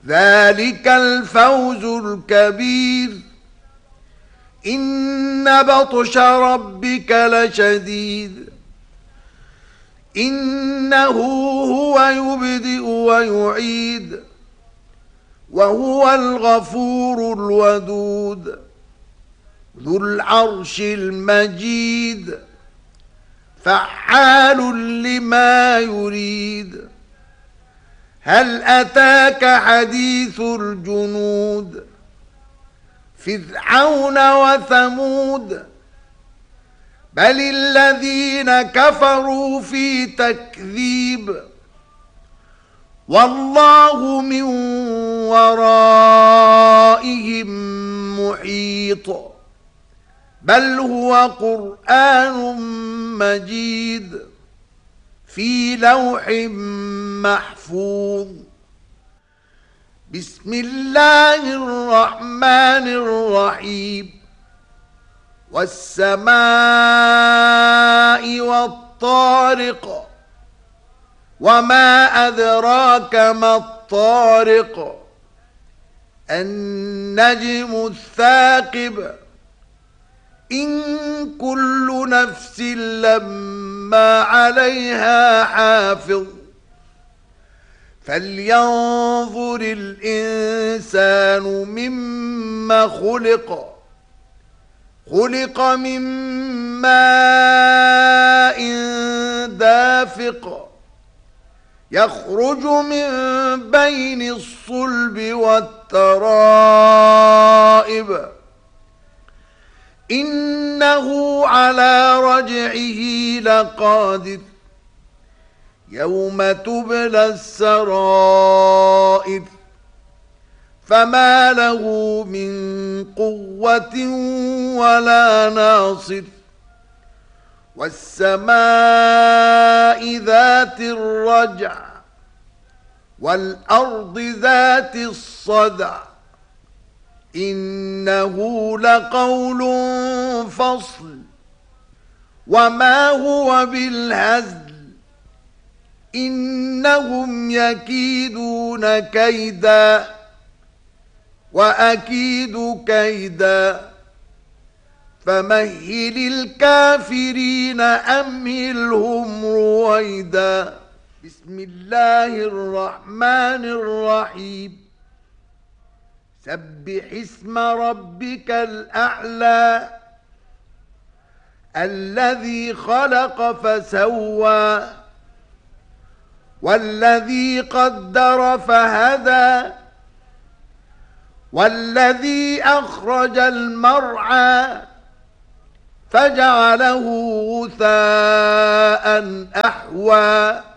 ذلك الفوز الكبير. إن بطش ربك لشديد إنه هو يبدئ ويعيد وهو الغفور الودود ذو العرش المجيد فعال لما يريد. هل أتاك حديث الجنود فرعون وثمود بل الذين كفروا في تكذيب والله من ورائهم محيط بل هو قرآن مجيد في لوح محفوظ. بسم الله الرحمن الرحيم والسماء والطارق وما أدراك ما الطارق النجم الثاقب إن كل نفس لما عليها حافظ فلينظر الإنسان مما خلق خلق من ماء دافق يخرج من بين الصلب والترائب إنه على رجعه لقادر يوم تبلى السرائر فما له من قوة ولا ناصر. والسماء ذات الرجع والأرض ذات الصدع إنه لقول فصل وما هو بالهزل إنهم يكيدون كيدا وأكيد كيدا فمهل الكافرين أمهلهم رويدا. بسم الله الرحمن الرحيم سبح اسم ربك الأعلى الذي خلق فسوى والذي قدر فهدى والذي أخرج المرعى فجعله غثاء أحوى